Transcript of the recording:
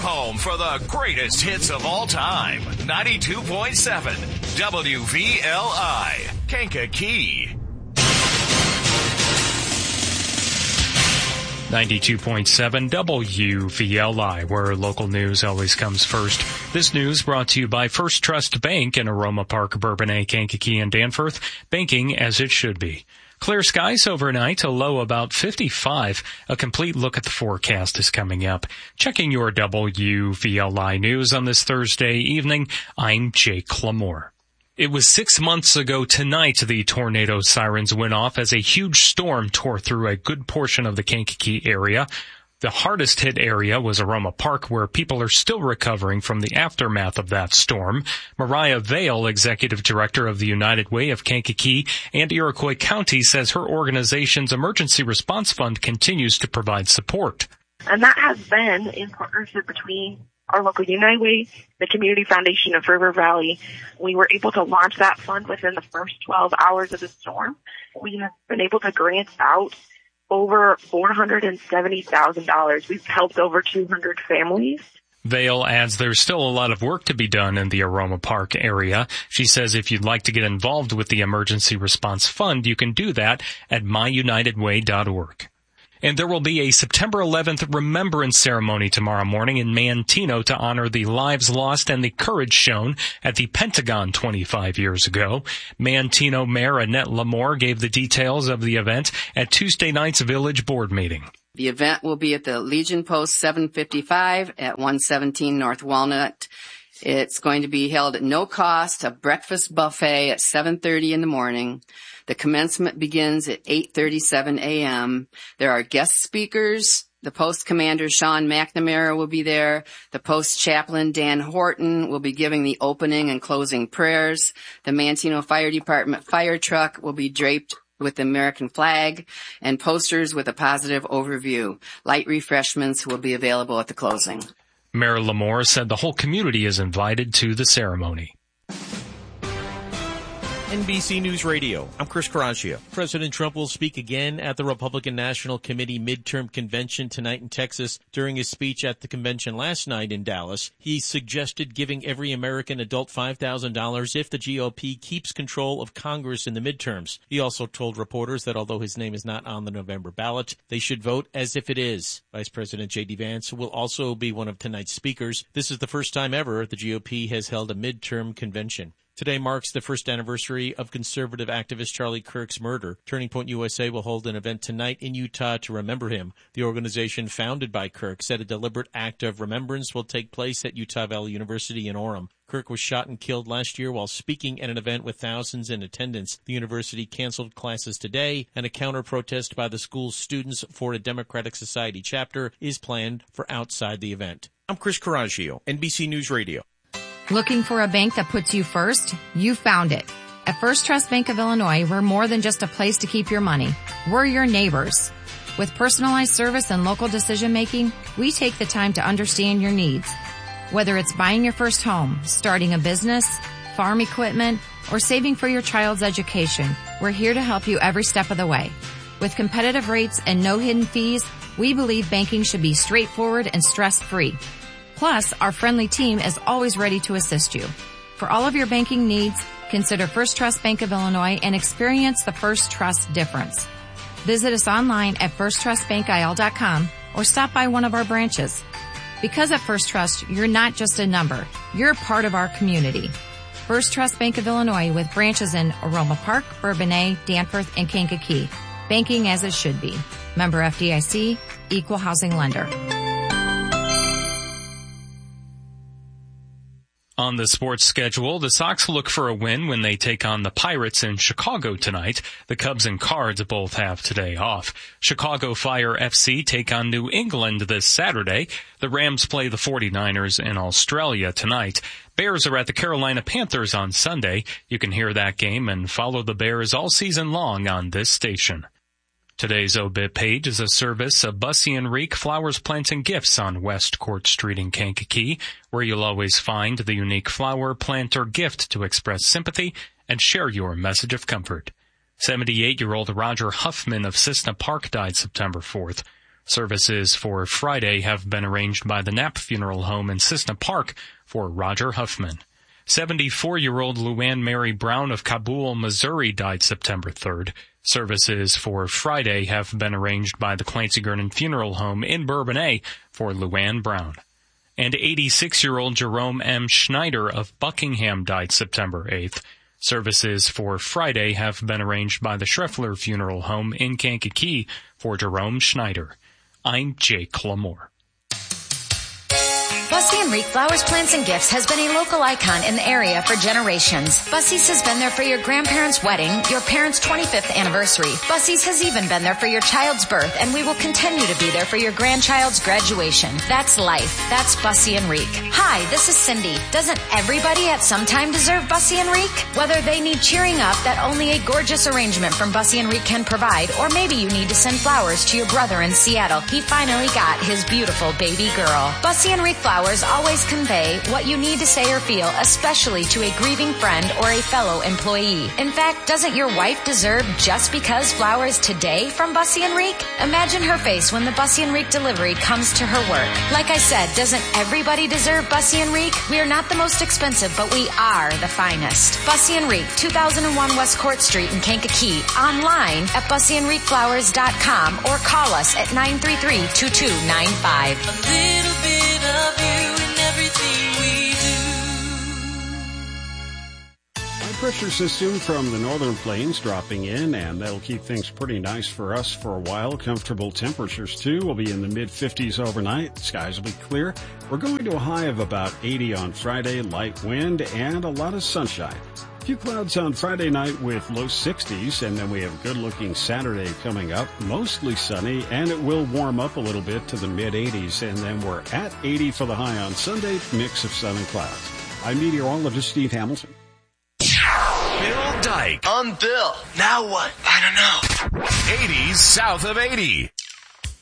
home for the greatest hits of all time. 92.7 WVLI, Kankakee. 92.7 WVLI, where local news always comes first. This news brought to you by First Trust Bank in Aroma Park, Bourbonnais, Kankakee, and Danforth. Banking as it should be. Clear skies overnight, a low about 55. A complete look at the forecast is coming up. Checking your WVLI news on this Thursday evening, I'm Jake Lamore. It was 6 months ago tonight the tornado sirens went off as a huge storm tore through a good portion of the Kankakee area. The hardest hit area was Aroma Park, where people are still recovering from the aftermath of that storm. Mariah Vale, executive director of the United Way of Kankakee and Iroquois County, says her organization's emergency response fund continues to provide support. And that has been in partnership between our local United Way, the Community Foundation of River Valley. We were able to launch that fund within the first 12 hours of the storm. We have been able to grant out over $470,000. We've helped over 200 families. Vale adds there's still a lot of work to be done in the Aroma Park area. She says if you'd like to get involved with the Emergency Response Fund, you can do that at myunitedway.org. And there will be a September 11th remembrance ceremony tomorrow morning in Manteno to honor the lives lost and the courage shown at the Pentagon 25 years ago. Manteno Mayor Annette Lamore gave the details of the event at Tuesday night's village board meeting. The event will be at the Legion Post 755 at 117 North Walnut. It's going to be held at no cost, a breakfast buffet at 7:30 in the morning. The commencement begins at 8:37 a.m. There are guest speakers. The post commander, Sean McNamara, will be there. The post chaplain, Dan Horton, will be giving the opening and closing prayers. The Manteno Fire Department fire truck will be draped with the American flag and posters with a positive overview. Light refreshments will be available at the closing. Mayor Lamore said the whole community is invited to the ceremony. NBC News Radio, I'm Chris Caraccio. President Trump will speak again at the Republican National Committee midterm convention tonight in Texas. During his speech at the convention last night in Dallas, he suggested giving every American adult $5,000 if the GOP keeps control of Congress in the midterms. He also told reporters that although his name is not on the November ballot, they should vote as if it is. Vice President J.D. Vance will also be one of tonight's speakers. This is the first time ever the GOP has held a midterm convention. Today marks the first anniversary of conservative activist Charlie Kirk's murder. Turning Point USA will hold an event tonight in Utah to remember him. The organization founded by Kirk said a deliberate act of remembrance will take place at Utah Valley University in Orem. Kirk was shot and killed last year while speaking at an event with thousands in attendance. The university canceled classes today, and a counter-protest by the school's students for a Democratic Society chapter is planned for outside the event. I'm Chris Caraccio, NBC News Radio. Looking for a bank that puts you first? You found it. At First Trust Bank of Illinois, we're more than just a place to keep your money. We're your neighbors. With personalized service and local decision making, we take the time to understand your needs. Whether it's buying your first home, starting a business, farm equipment, or saving for your child's education, we're here to help you every step of the way. With competitive rates and no hidden fees, we believe banking should be straightforward and stress-free. Plus, our friendly team is always ready to assist you. For all of your banking needs, consider First Trust Bank of Illinois and experience the First Trust difference. Visit us online at firsttrustbankil.com or stop by one of our branches. Because at First Trust, you're not just a number. You're part of our community. First Trust Bank of Illinois with branches in Aroma Park, Bourbonnais, Danforth, and Kankakee. Banking as it should be. Member FDIC, Equal Housing Lender. On the sports schedule, the Sox look for a win when they take on the Pirates in Chicago tonight. The Cubs and Cards both have today off. Chicago Fire FC take on New England this Saturday. The Rams play the 49ers in Australia tonight. Bears are at the Carolina Panthers on Sunday. You can hear that game and follow the Bears all season long on this station. Today's obit page is a service of Bussy and Reek Flowers, Plants, and Gifts on West Court Street in Kankakee, where you'll always find the unique flower, plant, or gift to express sympathy and share your message of comfort. 78-year-old Roger Huffman of Cessna Park died September 4th. Services for Friday have been arranged by the Knapp Funeral Home in Cessna Park for Roger Huffman. 74-year-old Luann Mary Brown of Kabul, Missouri died September 3rd. Services for Friday have been arranged by the Clancy Gernon Funeral Home in Bourbonnais for Luann Brown. And 86-year-old Jerome M. Schneider of Buckingham died September 8th. Services for Friday have been arranged by the Schreffler Funeral Home in Kankakee for Jerome Schneider. I'm Jake Lamore. Bussy and Reek Flowers, Plants, and Gifts has been a local icon in the area for generations. Bussy's has been there for your grandparents' wedding, your parents' 25th anniversary. Bussy's has even been there for your child's birth, and we will continue to be there for your grandchild's graduation. That's life. That's Bussy and Reek. Hi, this is Cindy. Doesn't everybody at some time deserve Bussy and Reek? Whether they need cheering up that only a gorgeous arrangement from Bussy and Reek can provide, or maybe you need to send flowers to your brother in Seattle. He finally got his beautiful baby girl. Bussy and Reek Flowers always convey what you need to say or feel, especially to a grieving friend or a fellow employee. In fact, doesn't your wife deserve just because flowers today from Bussy and Reek? Imagine her face when the Bussy and Reek delivery comes to her work. Like I said, doesn't everybody deserve Bussy and Reek? We are not the most expensive, but we are the finest. Bussy and Reek, 2001 West Court Street in Kankakee. Online at bussyandreekflowers.com or call us at 933-2295. A little bit of you in everything we do. High pressure system from the northern plains dropping in, and that'll keep things pretty nice for us for a while. Comfortable temperatures too. We'll be in the mid-50s overnight. Skies will be clear. We're going to a high of about 80 on Friday, light wind, and a lot of sunshine. A few clouds on Friday night with low 60s, and then we have a good-looking Saturday coming up, mostly sunny, and it will warm up a little bit to the mid-80s, and then we're at 80 for the high on Sunday, mix of sun and clouds. I'm meteorologist Steve Hamilton. Bill Dyke on Bill. Now what? I don't know. 80s south of 80.